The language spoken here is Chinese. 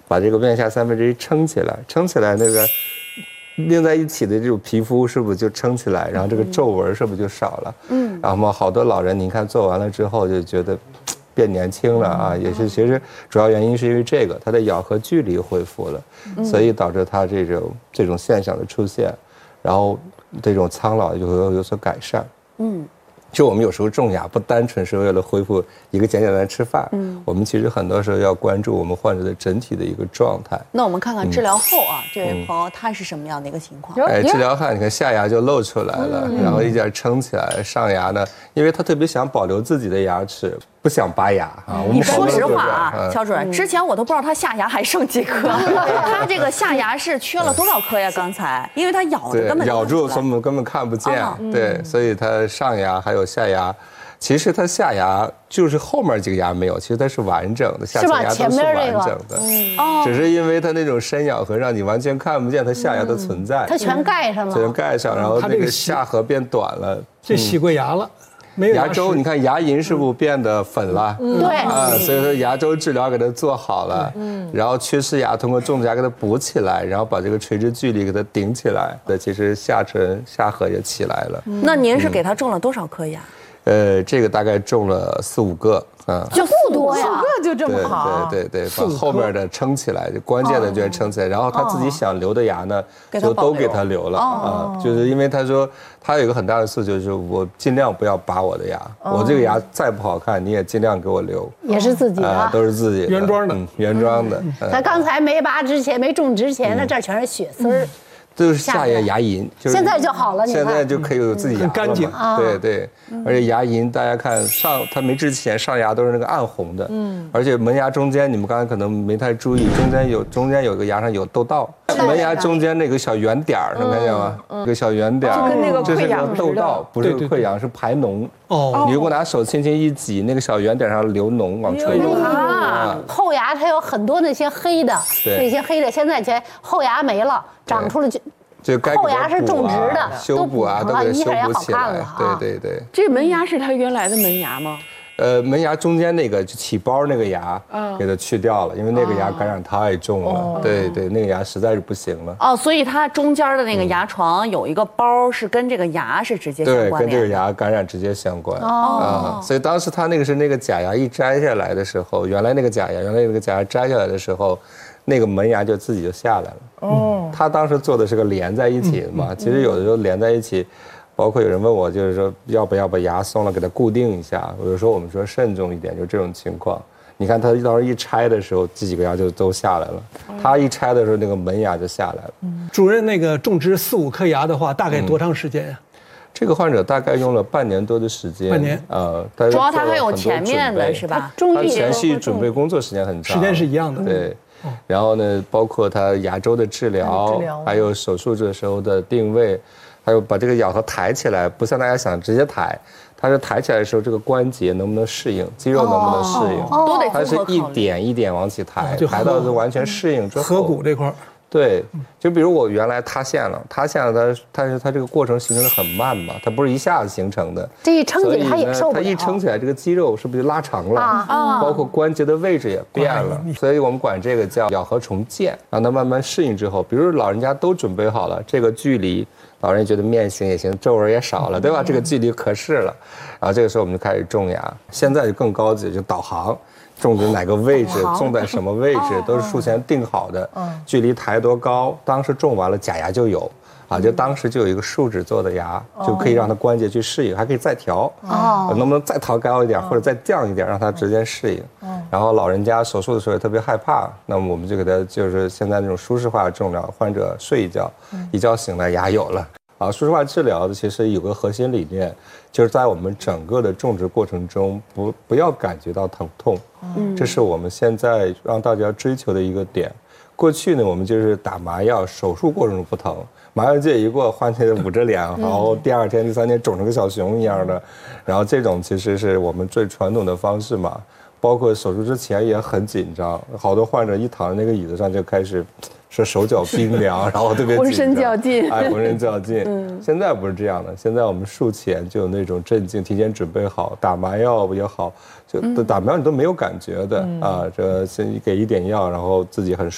把这个面下1/3撑起来，撑起来那个拧在一起的这种皮肤是不是就撑起来，然后这个皱纹是不是就少了？然后好多老人您看做完了之后就觉得变年轻了啊，也是其实主要原因是因为这个它的咬合距离恢复了，所以导致它这种现象的出现，然后这种苍老就会有所改善。就我们有时候种牙不单纯是为了恢复一个简单的吃饭，我们其实很多时候要关注我们患者的整体的一个状态。 那我们看看治疗后啊，这位朋友他是什么样的一个情况？ 治疗后你看下牙就露出来了，然后一点撑起来，上牙呢，因为他特别想保留自己的牙齿，不想拔牙啊。 你说实话啊，乔主任，之前我都不知道他下牙还剩几颗，他这个下牙是缺了多少颗呀？刚才，因为他咬的根本咬住，所以我们根本看不见。对，所以他上牙还有下牙，其实他下牙就是后面几个牙没有，其实它是完整的，下层牙都是完整的，只是因为它那种深咬合让你完全看不见它下牙的存在， 它全盖上了， 全盖上，然后那个下颌变短了， 这洗过牙了。 牙周，你看牙龈是不是变得粉了？ 对啊，所以说牙周治疗给它做好了，然后缺失牙通过种植牙给它补起来，然后把这个垂直距离给它顶起来，其实下唇下颌也起来了。 那您是给他种了多少颗牙？ 这个大概种了4、5个啊， 就不多呀，5 个就这么好。 对，把后面的撑起来，关键的就是撑起来，然后他自己想留的牙呢，就都给他留了啊，就是因为他说他有一个很大的诉求，就是我尽量不要拔我的牙，我这个牙再不好看，你也尽量给我留， 也是自己的， 都是自己原装的， 原装的。 他刚才没拔之前，没种之前，他这儿全是血丝儿。 都是下牙龈， 现在就好了， 现在就可以有自己牙了， 很干净。 对，而且牙龈大家看它没之前上牙都是那个暗红的，而且门牙中间你们刚才可能没太注意，中间有个牙上有痘痘，门牙中间那个小圆点儿，能看见吗？一个小圆点儿，这是个痘痘，不是溃疡，是排脓。你如果拿手轻轻一挤，那个小圆点上流脓往出流。 后牙它有很多那些黑的，那些黑的现在后牙没了，长出了就该后牙是种植的， 修补啊，都给修补起来。对。 这门牙是他原来的门牙吗？ 门牙中间那个就起包那个牙，给它去掉了，因为那个牙感染太重了。对，那个牙实在是不行了。 所以它中间的那个牙床有一个包是跟这个牙是直接相关的。 对，跟这个牙感染直接相关。所以当时他那个假牙一摘下来的时候，原来那个假牙摘下来的时候，那个门牙就自己就下来了。他当时做的是个连在一起的嘛，其实有的时候连在一起。包括有人问我，就是说要不要把牙松了给它固定一下？我就说我们说慎重一点，就这种情况。你看他到时候一拆的时候，这几个牙就都下来了。他一拆的时候，那个门牙就下来了。 主任，那个种植4、5颗牙的话，大概多长时间呀？ 这个患者大概用了半年多的时间。 半年主要他还有前面的是吧？ 他前期准备工作时间很长， 时间是一样的。 对。然后呢，包括他牙周的治疗，还有手术的时候的定位。还有把这个咬合抬起来，不像大家想直接抬，它是抬起来的时候，这个关节能不能适应，肌肉能不能适应，它是一点一点往起抬，抬到是完全适应之后。 颌骨这块。 对，就比如我原来塌陷了，但是它这个过程形成的很慢嘛，它不是一下子形成的。 这一撑起来它也受不了。 它一撑起来，这个肌肉是不是就拉长了？包括关节的位置也变了，所以我们管这个叫咬合重建，让它慢慢适应之后，比如老人家都准备好了，这个距离。老人觉得面型也行，皱纹也少了，对吧？这个距离合适了，然后这个时候我们就开始种牙。现在就更高级，就导航，种植哪个位置，种在什么位置，都是术前定好的。距离抬多高，当时种完了假牙就有。就当时就有一个树脂做的牙，就可以让它关节去适应，还可以再调。能不能再调高一点，或者再降一点，让它直接适应。然后老人家手术的时候也特别害怕，那么我们就给他就是现在那种舒适化的治疗，患者睡一觉，一觉醒来牙有了。舒适化治疗的其实有个核心理念，就是在我们整个的种植过程中不要感觉到疼痛。这是我们现在让大家追求的一个点。过去呢，我们就是打麻药，手术过程中不疼。麻药戒一过，患者捂着脸，然后第2天、第3天肿成个小熊一样的，然后这种其实是我们最传统的方式嘛。包括手术之前也很紧张，好多患者一躺在那个椅子上就开始说手脚冰凉，然后特别紧张， 浑身较劲， 浑身较劲。现在不是这样的，现在我们术前就有那种镇静，提前准备好，打麻药也好，就打麻药你都没有感觉的这先给一点药，然后自己很